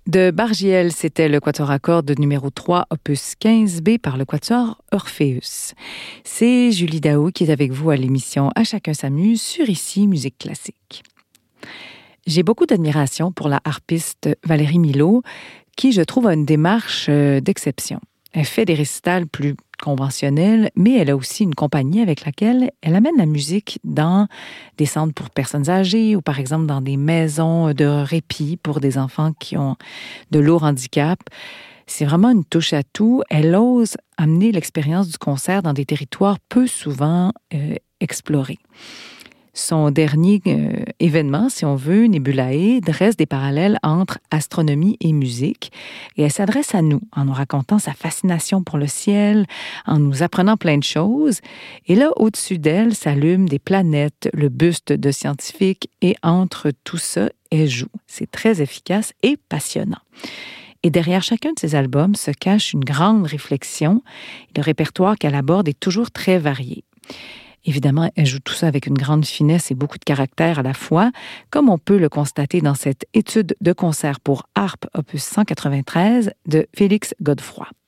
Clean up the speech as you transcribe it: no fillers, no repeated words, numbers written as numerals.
De Bargiel, c'était le quatuor à cordes numéro 3, opus 15B par le quatuor Orpheus. C'est Julie Daou qui est avec vous à l'émission À chacun s'amuse sur ICI Musique classique. J'ai beaucoup d'admiration pour la harpiste Valérie Milot, qui, je trouve, a une démarche d'exception. Elle fait des récitals plus conventionnels, mais elle a aussi une compagnie avec laquelle elle amène la musique dans des centres pour personnes âgées ou par exemple dans des maisons de répit pour des enfants qui ont de lourds handicaps. C'est vraiment une touche à tout. Elle ose amener l'expérience du concert dans des territoires peu souvent explorés. Son dernier événement, si on veut, Nebulae, dresse des parallèles entre astronomie et musique. Et elle s'adresse à nous en nous racontant sa fascination pour le ciel, en nous apprenant plein de choses. Et là, au-dessus d'elle, s'allument des planètes, le buste de scientifiques. Et entre tout ça, elle joue. C'est très efficace et passionnant. Et derrière chacun de ces albums se cache une grande réflexion. Le répertoire qu'elle aborde est toujours très varié. Évidemment, elle joue tout ça avec une grande finesse et beaucoup de caractère à la fois, comme on peut le constater dans cette étude de concert pour harpe opus 193 de Félix Godefroy.